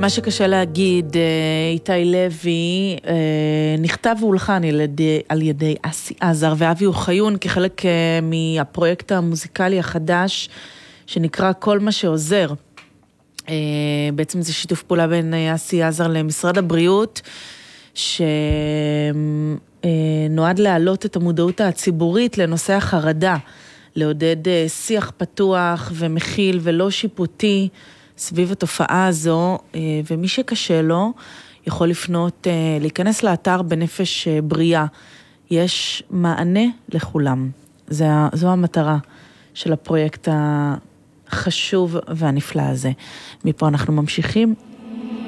מה שקשה להגיד, איתי לוי, נכתב והולחן על ידי אסי עזר ואבי אוחיון כחלק מהפרויקט המוזיקלי החדש שנקרא כל מה שעוזר. בעצם זה שיתוף פעולה בין אסי עזר למשרד הבריאות, שנועד להעלות את המודעות הציבורית לנושא החרדה, לעודד שיח פתוח ומכיל ולא שיפוטי סביב התופעה הזו, ומי שקשה לו יכול לפנות, להיכנס לאתר בנפש בריאה. יש מענה לכולם. זו המטרה של הפרויקט החשוב והנפלא הזה. מפה אנחנו ממשיכים